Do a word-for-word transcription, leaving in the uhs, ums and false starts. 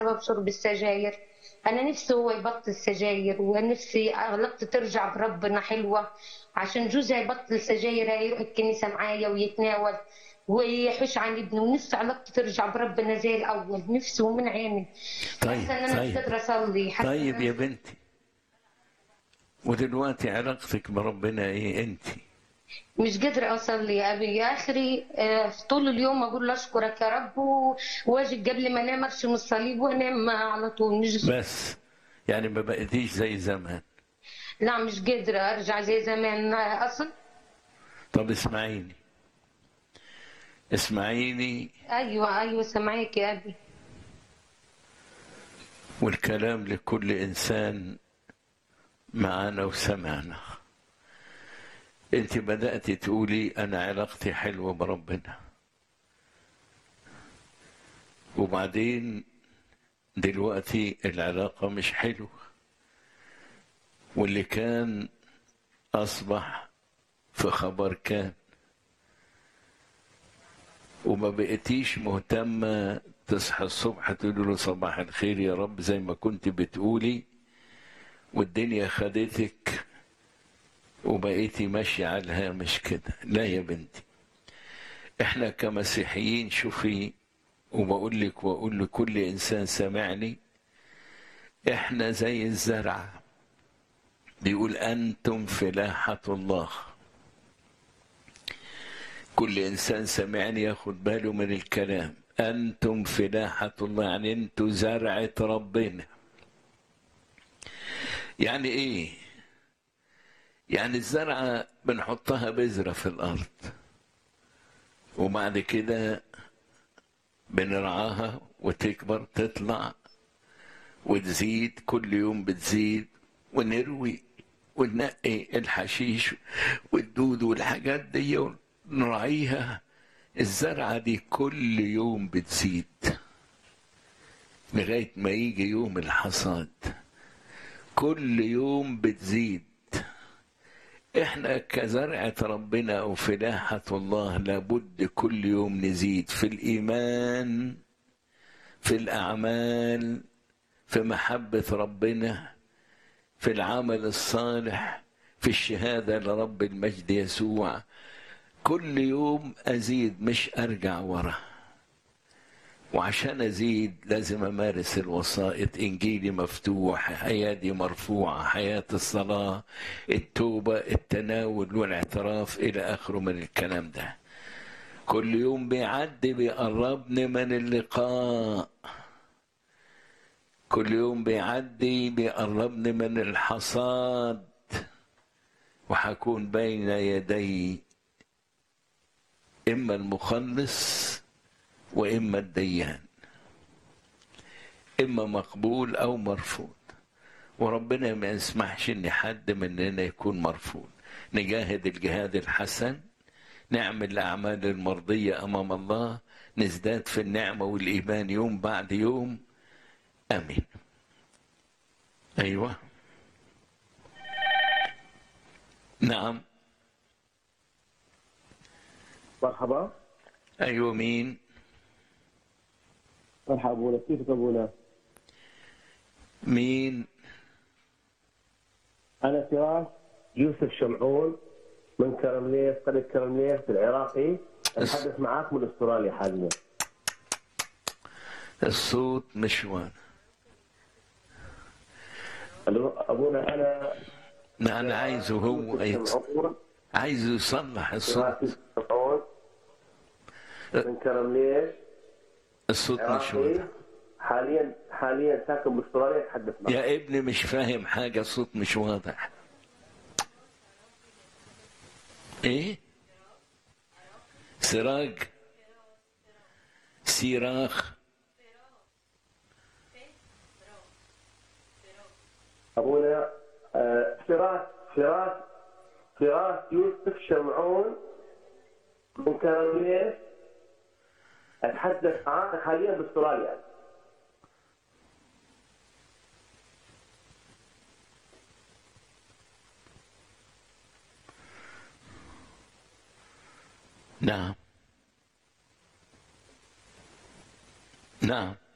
بسبب شرب السجاير. أنا نفسي هو يبطل سجاير، ونفسي علاقته ترجع بربنا حلوة، عشان جوزي هيبطل سجاير، هيروح الكنيسة معايا ويتناول ويحوش عن ابنه، ونفسي علاقته ترجع بربنا زي الأول، نفسي ومن عيني. طيب حاسة إن أنا مش طيب قادرة أصلي، حاسة إن طيب أنا يا مش قادرة. بنتي، ودلوقتي علاقتك بربنا ايه انت؟ مش قادرة أصلي يا أبي، يا آخري آه، طول اليوم أقول له أشكرك يا رب، و- وأجي قبل ما أنام أرشم الصليب وأنام على طول. مش بس يعني ما بقيتيش زي زمان. لا، مش قادرة أرجع زي زمان أصلا. طب اسمعيني، اسمعيني، أيوة أيوة، سامعاك يا أبي. والكلام لكل انسان معانا وسمعنا. انت بدأت تقولي انا علاقتي حلوة بربنا، وبعدين دلوقتي العلاقة مش حلوة، واللي كان اصبح في خبر كان، وما بقيتيش مهتمة تصحى الصبح تقولي له صباح الخير يا رب زي ما كنت بتقولي، والدنيا خدتك وبقيتي ماشية على الهامش كده. لا يا بنتي، احنا كمسيحيين شوفي، وبقول لك واقول لكل انسان سامعني، احنا زي الزرع، بيقول انتم فلاحة الله. كل انسان سامعني ياخد باله من الكلام، انتم فلاحة الله، يعني انتوا زرعة ربنا. يعني ايه؟ يعني الزرعة بنحطها بذرة في الارض، وبعد كده بنرعاها وتكبر تطلع وتزيد، كل يوم بتزيد، ونروي وننقي الحشيش والدود والحاجات دي ونراعيها. الزرعة دي كل يوم بتزيد لغاية ما يجي يوم الحصاد، كل يوم بتزيد. احنا كزرعة ربنا او فلاحة الله لابد كل يوم نزيد في الايمان، في الاعمال، في محبة ربنا، في العمل الصالح، في الشهادة لرب المجد يسوع. كل يوم أزيد مش أرجع ورا، وعشان أزيد لازم أمارس الوسائط. إنجيلي مفتوح، حياتي مرفوعة، حياة الصلاة، التوبة، التناول والاعتراف إلى آخره من الكلام ده. كل يوم بيعدي بيقربني من اللقاء، كل يوم بيعدي بيقربني من الحصاد، وحكون بين يدي إما المخلص وإما الديان، إما مقبول أو مرفوض. وربنا ما يسمحش إن حد مننا يكون مرفوض. نجاهد الجهاد الحسن، نعمل الأعمال المرضية أمام الله، نزداد في النعمة والإيمان يوم بعد يوم. آمين. أيوة، نعم. مرحبا. أيوة، مين؟ مرحبا ابونا، كيفك ابونا؟ مين؟ انا فراس يوسف شمعون من كرمليس، قرية كرمليس العراقي. اتحدث معاك من استراليا حاليا. الصوت مش واضح. الو ابونا، انا ما أنا عايزه هو يوسف يت... شمعون. عايزه يصلح فراس الصوت. يوسف شمعون من كرمليس الصوت مش العراقي، واضح حاليا حاليا ساكن باستراليا. اتحدث معك. يا ابني، مش فاهم حاجة، الصوت مش واضح. ايه؟ سراج، سيراخ. ابونا آه، فراس فراس فراس يوسف شمعون من كرمليس. اتحدث معاك حاليا باستراليا. نعم، نعم.